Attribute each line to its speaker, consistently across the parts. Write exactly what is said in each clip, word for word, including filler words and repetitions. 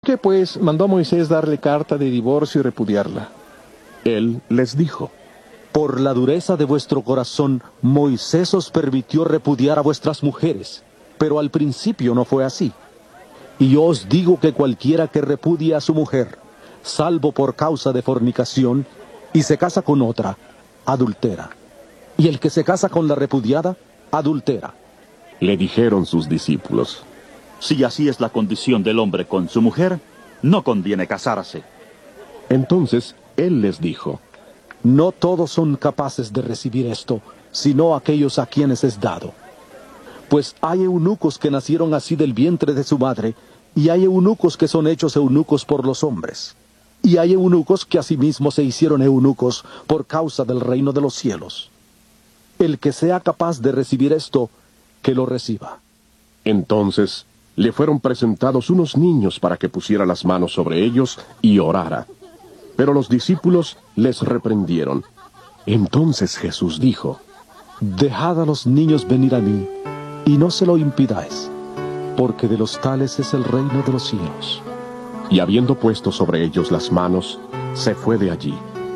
Speaker 1: qué, pues, mandó Moisés darle carta de divorcio y repudiarla?
Speaker 2: Él les dijo:
Speaker 3: Por la dureza de vuestro corazón, Moisés os permitió repudiar a vuestras mujeres, pero al principio no fue así. Y yo os digo que cualquiera que repudia a su mujer, salvo por causa de fornicación, y se casa con otra, adultera. Y el que se casa con la repudiada, adultera.
Speaker 2: Le dijeron sus discípulos:
Speaker 4: Si así es la condición del hombre con su mujer, no conviene casarse.
Speaker 2: Entonces él les dijo:
Speaker 3: No todos son capaces de recibir esto, sino aquellos a quienes es dado. Pues hay eunucos que nacieron así del vientre de su madre, y hay eunucos que son hechos eunucos por los hombres. Y hay eunucos que asimismo se hicieron eunucos por causa del reino de los cielos. El que sea capaz de recibir esto, que lo reciba.
Speaker 2: Entonces le fueron presentados unos niños para que pusiera las manos sobre ellos y orara. Pero los discípulos les reprendieron. Entonces Jesús dijo:
Speaker 3: Dejad a los niños venir a mí, y no se lo impidáis, porque de los tales es el reino de los cielos.
Speaker 2: Y habiendo puesto sobre ellos las manos, se fue de allí.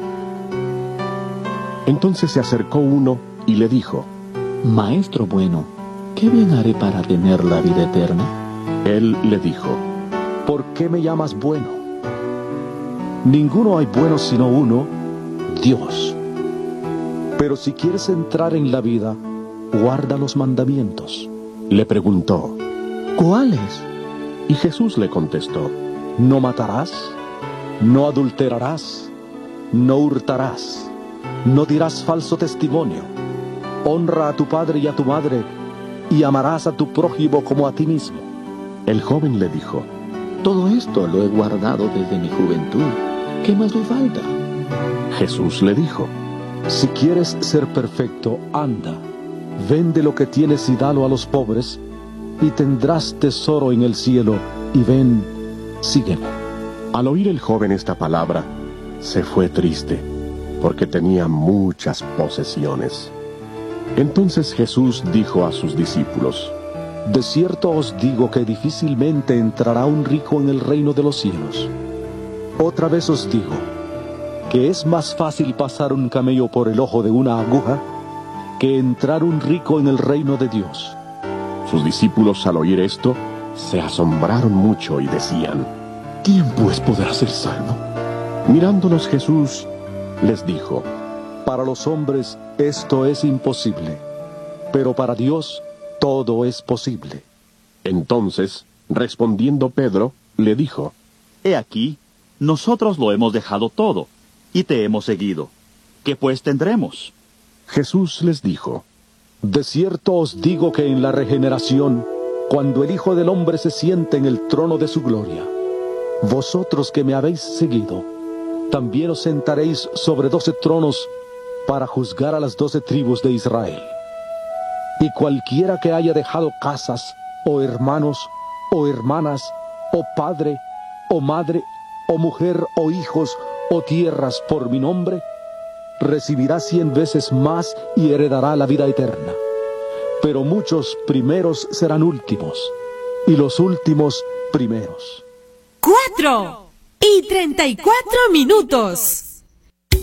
Speaker 2: Entonces se acercó uno y le dijo:
Speaker 5: Maestro bueno, ¿qué bien haré para tener la vida eterna?
Speaker 2: Él le dijo:
Speaker 3: ¿Por qué me llamas bueno? Ninguno hay bueno sino uno, Dios. Pero si quieres entrar en la vida, guarda los mandamientos.
Speaker 2: Le preguntó:
Speaker 5: ¿Cuáles?
Speaker 2: Y Jesús le contestó:
Speaker 3: No matarás, no adulterarás, no hurtarás, no dirás falso testimonio, honra a tu padre y a tu madre, y amarás a tu prójimo como a ti mismo.
Speaker 2: El joven le dijo:
Speaker 5: Todo esto lo he guardado desde mi juventud. ¿Qué más me falta?
Speaker 2: Jesús le dijo:
Speaker 3: Si quieres ser perfecto, anda, vende lo que tienes y dalo a los pobres, y tendrás tesoro en el cielo, y ven, sígueme.
Speaker 2: Al oír el joven esta palabra, se fue triste, porque tenía muchas posesiones. Entonces Jesús dijo a sus discípulos:
Speaker 3: De cierto os digo que difícilmente entrará un rico en el reino de los cielos. Otra vez os digo, que es más fácil pasar un camello por el ojo de una aguja, que entrar un rico en el reino de Dios.
Speaker 2: Sus discípulos, al oír esto, se asombraron mucho y decían:
Speaker 5: ¿Quién pues podrá ser salvo?
Speaker 2: Mirándolos Jesús les dijo:
Speaker 3: Para los hombres esto es imposible, pero para Dios todo es posible.
Speaker 2: Entonces, respondiendo Pedro, le dijo:
Speaker 4: He aquí, nosotros lo hemos dejado todo, y te hemos seguido. ¿Qué pues tendremos?
Speaker 2: Jesús les dijo:
Speaker 3: De cierto os digo que en la regeneración, cuando el Hijo del Hombre se siente en el trono de su gloria, vosotros que me habéis seguido, también os sentaréis sobre doce tronos para juzgar a las doce tribus de Israel. Y cualquiera que haya dejado casas, o hermanos, o hermanas, o padre, o madre, o mujer, o hijos, o tierras por mi nombre, recibirá cien veces más y heredará la vida eterna. Pero muchos primeros serán últimos, y los últimos primeros.
Speaker 6: Cuatro y treinta y cuatro minutos.